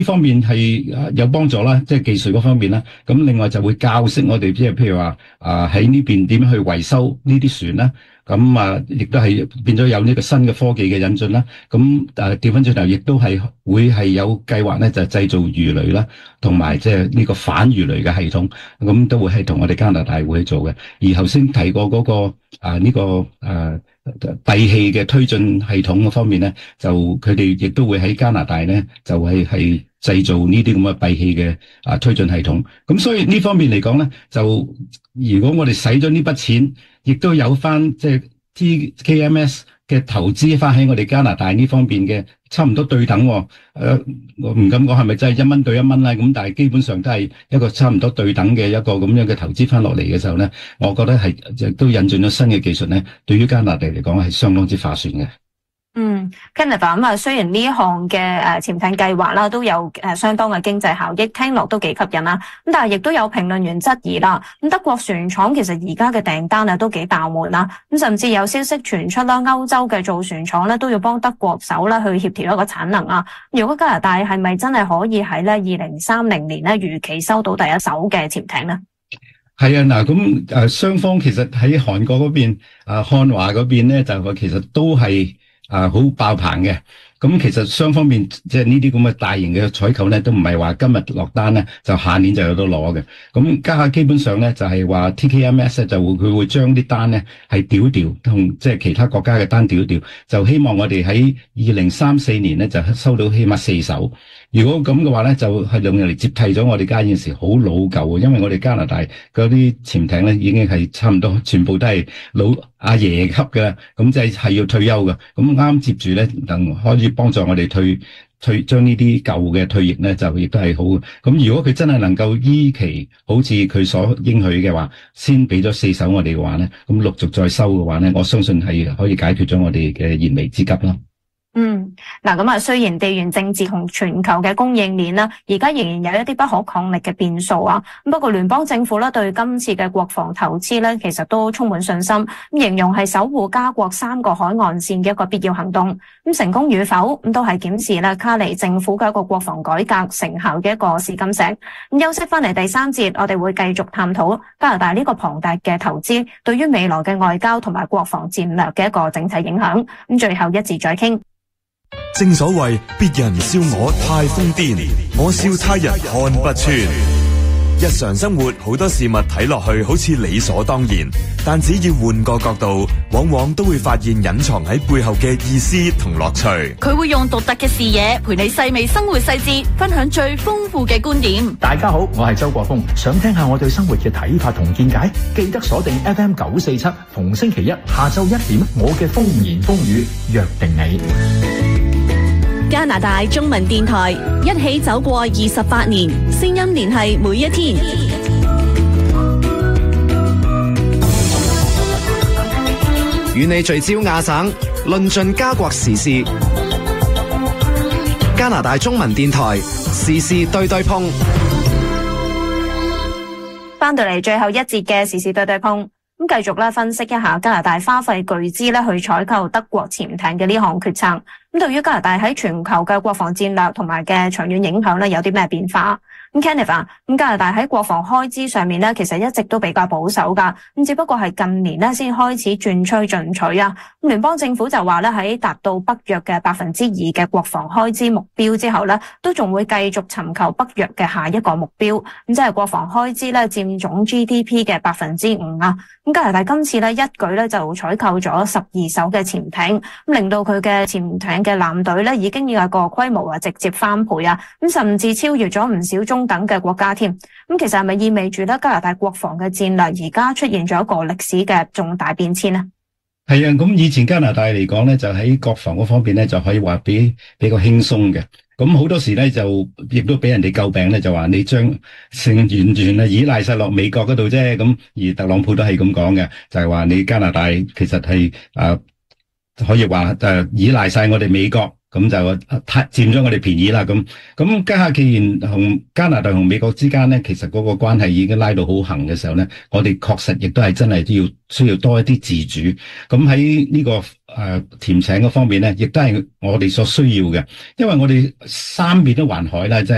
呢方面係有幫助啦，即係技術嗰方面啦。咁另外就會教識我哋，即係譬如話喺呢邊點樣去維修呢啲船啦。咁亦都係變咗有呢個新嘅科技嘅引進啦。咁調翻轉頭，亦都係會係有計劃咧，就製造魚雷啦，同埋即係呢個反魚雷嘅系統。咁都會係同我哋加拿大會去做嘅。而頭先提過嗰個呢個閉氣嘅推進系統嗰方面咧，就佢哋亦都會喺加拿大咧，就係製造呢啲咁嘅閉氣嘅推進系統。咁所以呢方面嚟講咧，就如果我哋使咗呢筆錢，亦都有翻即係 TKMS 嘅投資翻喺我哋加拿大呢方面嘅差唔多對等。我唔敢講係咪真係1蚊對1蚊啦，咁但係基本上都係一個差唔多對等嘅一個咁樣嘅投資翻落嚟嘅時候咧，我覺得係亦都引進咗新嘅技術咧，對於加拿大嚟講係相當之划算嘅。 Kenneth 咁雖然呢項嘅潛艇計劃啦，都有相當嘅經濟效益，聽落都幾吸引啦。咁但係亦都有評論員質疑啦。咁德國船廠其實而家嘅訂單都幾爆滿啦。咁甚至有消息傳出啦，歐洲嘅造船廠咧都要幫德國手啦去協調一個產能啊。如果加拿大係咪真係可以喺咧2030年咧如期收到第一艘嘅潛艇呢？ 係啊，嗱咁雙方其實喺韓國嗰邊漢華嗰邊咧，就其實都係好爆棚嘅。咁其實雙方面即係呢啲咁嘅大型嘅採購咧，都唔係話今日落單咧就下年就有得攞嘅。咁家下基本上咧就係話 TKMS 咧就佢會將啲單咧係調同即係其他國家嘅單調，就希望我哋喺2034年咧就收到起碼4艘。如果咁嘅話咧，就係用嚟接替咗我哋家現時好老舊嘅，因為我哋加拿大嗰啲潛艇咧已經係差唔多全部都係老阿爺級嘅，咁即係要退休嘅。咁啱接住咧，能可以幫助我哋退將呢啲舊嘅退役咧，就亦都係好。咁如果佢真係能夠依期好似佢所應許嘅話，先俾咗4艘我哋嘅話咧，咁陸續再收嘅話咧，我相信係可以解決咗我哋嘅燃眉之急啦。 咁雖然地緣政治同全球嘅供應鏈啦，而家仍然有一啲不可抗力嘅變數啊。不過聯邦政府咧對今次嘅國防投資咧，其實都充滿信心，形容係守護加國3個海岸線嘅一個必要行動。成功與否都係檢視咧卡尼政府嘅一個國防改革成效嘅一個試金石。休息翻嚟第3節，我哋會繼續探討加拿大呢個龐大嘅投資對於未來嘅外交同埋國防戰略嘅一個整體影響。最後一節再傾。 正所謂別人笑我太瘋癲，我笑他人看不穿。日常生活好多事物睇落去好似理所當然，但只要換個角度，往往都會發現隱藏喺背後嘅意思同樂趣。 佢會用獨特嘅視野陪你細味生活細節，分享最豐富嘅觀點。 大家好，我係周國峰，想聽下我對生活嘅睇法同見解，記得鎖定 FM 947，逢星期一下晝1點，我嘅風言風語約定你。 加拿大中文電台一起走過28年，聲音聯繫每一天。 與你聚焦亞省，論盡加國時事。加拿大中文電台時事對對碰。 翻到嚟最後一節嘅時事對對碰。繼續咧分析一下加拿大花費巨資咧去採購德國潛艇嘅呢項決策，對於加拿大喺全球嘅國防戰略同埋嘅長遠影響咧有啲咩變化？Kenneth 啊，加拿大喺國防開支上面咧，其實一直都比較保守噶，只不過係近年咧先開始轉趨進取啊。聯邦政府就話咧喺達到北約嘅2%嘅國防開支目標之後咧，都仲會繼續尋求北約嘅下一個目標，即係國防開支咧佔總 GDP 嘅5%啊。加拿大今次咧一舉咧就採購咗12艘嘅潛艇，令到佢嘅潛艇嘅艦隊咧已經有一個規模直接翻倍啊，甚至超越咗唔少中等嘅國家添。其實係咪意味住咧加拿大國防嘅戰略而家出現咗一個歷史嘅重大變遷呢？ 係啊，咁以前加拿大嚟講咧，就喺國防嗰方面咧就可以話比較輕鬆嘅。咁好多時咧就亦都俾人哋詬病咧，就話你將成完全依賴晒落美國嗰度啫。咁而特朗普都係咁講嘅，就係話你加拿大其實係可以話依賴晒我哋美國。咁就佔咗我哋便宜啦。咁家下既然同加拿大同美國之間咧，其實嗰個關係已經拉到好行嘅時候咧，我哋確實亦都係真係需要多一啲自主。咁喺呢個潛艇嗰方面咧，亦都係我哋所需要嘅，因為我哋三面都環海啦，即係